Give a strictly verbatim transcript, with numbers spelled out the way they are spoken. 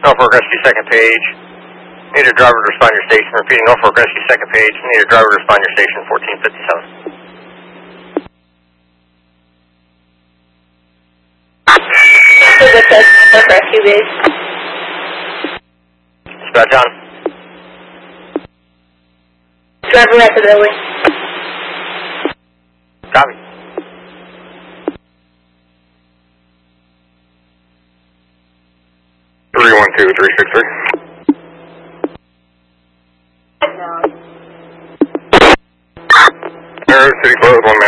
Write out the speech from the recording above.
Norfolk Rescue second page. Need a driver to respond to your station. Repeating, Norfolk Rescue second page. Need a driver to respond to your station, fourteen fifty-seven. Norfolk Rescue base. Dispatch on. Driver at the building. Copy. three one two, three six three. Air City closed, one